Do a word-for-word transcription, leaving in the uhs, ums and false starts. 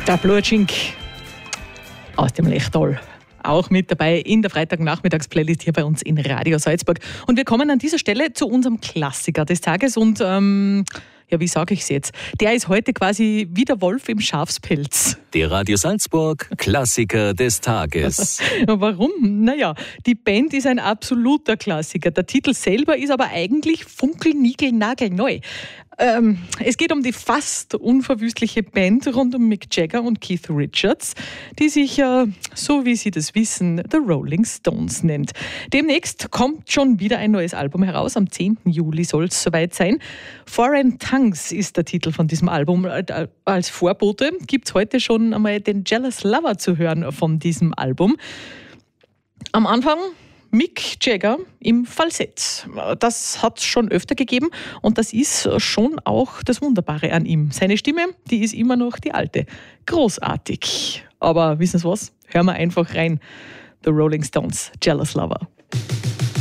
Der Blutschink aus dem Lechtal. Auch mit dabei in der Freitagnachmittags-Playlist hier bei uns in Radio Salzburg. Und wir kommen an dieser Stelle zu unserem Klassiker des Tages. Und ähm, ja, wie sage ich es jetzt? Der ist heute quasi wie der Wolf im Schafspelz. Der Radio Salzburg Klassiker des Tages. Warum? Naja, die Band ist ein absoluter Klassiker. Der Titel selber ist aber eigentlich funkelnigelnagelneu. Ähm, es geht um die fast unverwüstliche Band rund um Mick Jagger und Keith Richards, die sich, äh, so wie Sie das wissen, The Rolling Stones nennt. Demnächst kommt schon wieder ein neues Album heraus. Am zehnten Juli soll es soweit sein. Foreign Tongues ist der Titel von diesem Album. Als Vorbote gibt es heute schon einmal den Jealous Lover zu hören von diesem Album. Am Anfang Mick Jagger im Falsett. Das hat es schon öfter gegeben und das ist schon auch das Wunderbare an ihm. Seine Stimme, die ist immer noch die alte. Großartig. Aber wissen Sie was? Hören wir einfach rein. The Rolling Stones, Jealous Lover.